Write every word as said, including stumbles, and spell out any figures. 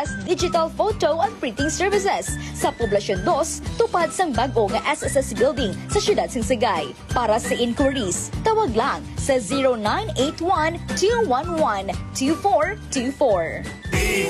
best digital photo and printing services sa Poblasyon two, tupad sang bag-o nga S S S Building sa siyudad Singsagay. Para sa inquiries, tawag lang sa zero nine eight one, two one one, two four two four.